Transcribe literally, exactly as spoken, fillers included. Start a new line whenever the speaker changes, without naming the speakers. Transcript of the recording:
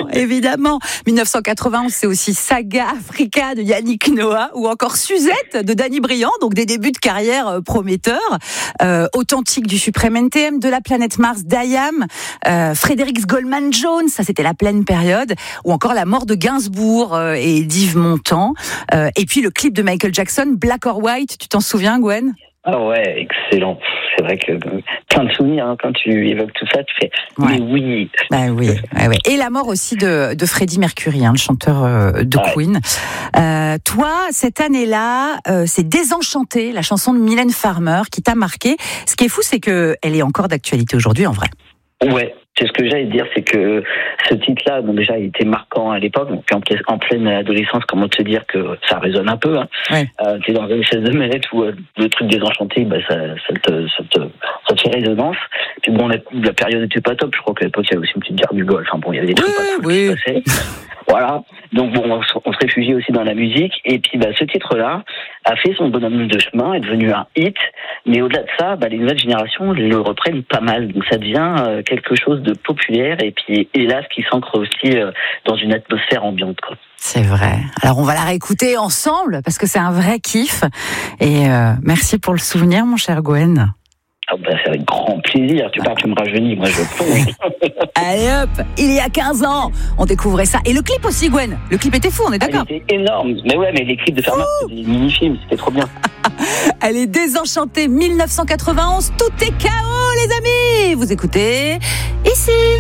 évidemment. dix-neuf cent quatre-vingt-onze, c'est aussi Saga Africa de Yannick Noah ou encore Suzette de Danny Briand, donc des débuts de carrière prometteurs. Euh, Authentique du Suprême N T M, de la planète Mars d'Ayam, euh, Frédéric Goldman Jones, ça c'était la pleine période, ou encore La mort de Gainsbourg euh, et d'Yves Montand. Euh, et puis le clip de Michael Jackson, Black or White, tu t'en souviens, Gwen ?
Ah ouais, excellent. C'est vrai que plein de souvenirs, hein, quand tu évoques tout ça, tu fais ouais. Mais oui.
Bah oui, ouais, ouais. Et la mort aussi de, de Freddie Mercury, hein, le chanteur euh, de ouais. Queen. Euh, toi, cette année-là, euh, c'est Désenchanté, la chanson de Mylène Farmer, qui t'a marqué. Ce qui est fou, c'est que elle est encore d'actualité aujourd'hui, en vrai.
Ouais. C'est ce que j'allais dire, c'est que ce titre-là, bon déjà, il était marquant à l'époque, donc en, en pleine adolescence, comment te dire que ça résonne un peu. Hein. Ouais. Euh, t'es dans une espèce de mêlette où euh, le truc Désenchanté, bah ça, ça te, ça te, ça te fait résonance. Puis bon, la, la période était pas top. Je crois qu'à l'époque, il y avait aussi une petite guerre du Golfe. Enfin bon, il y avait des trucs
oui,
pas cool
oui.
qui se passaient. Voilà. Donc bon, on, on se réfugie aussi dans la musique. Et puis bah ce titre-là a fait son bonhomme de chemin, est devenu un hit. Mais au-delà de ça, bah les nouvelles générations le reprennent pas mal. Donc ça devient euh, quelque chose de populaire et puis hélas qui s'ancre aussi euh, dans une atmosphère ambiante, quoi.
C'est vrai. Alors on va la réécouter ensemble parce que c'est un vrai kiff. Et euh, merci pour le souvenir, mon cher Gwen.
Ah bah, c'est avec grand plaisir. Tu pars, tu me rajeunis, moi je plonge.
Allez hop, il y a quinze ans, on découvrait ça. Et le clip aussi, Gwen. Le clip était fou, on est d'accord ?
Ah, il était énorme. Mais ouais, mais les clips de Farmer, c'était des mini-films, c'était trop bien.
Elle est Désenchantée, dix-neuf cent quatre-vingt-onze. Tout est K O, les amis. Vous écoutez ici.